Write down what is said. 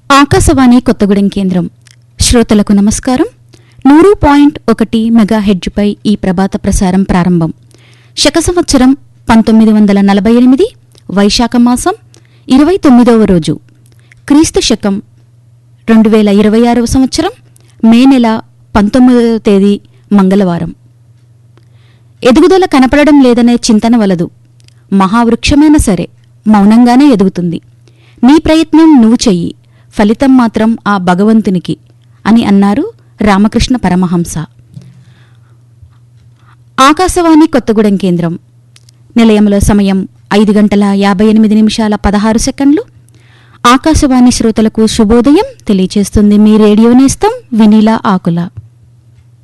ఆకాశవాణి కొత్తగూడెం కేంద్రం. శ్రోతలకు నమస్కారం. 100.1 మెగాహెర్ట్జ్పై ఈ ప్రభాత ప్రసారం ప్రారంభం. శక సంవత్సరం 1948 వైశాఖ మాసం 29వ రోజు, క్రీస్తు శకం 2026వ సంవత్సరం మే నెల 19వ తేదీ మంగళవారం. ఎదుగుదల కనపడడం లేదనే చింతన వలదు. మహావృక్షమైనా సరే మౌనంగానే ఎదుగుతుంది. నీ ప్రయత్నం నువ్వు చెయ్యి, ఫలితం మాత్రం ఆ భగవంతునికి అని అన్నారు రామకృష్ణ పరమహంస. ఆకాశవాణి కొత్తగూడెం కేంద్రం. నిలయంలో సమయం 5:58 ఆకాశవాణి శ్రోతలకు శుభోదయం తెలియచేస్తుంది మీ రేడియో నేస్తం వినీలా ఆకుల.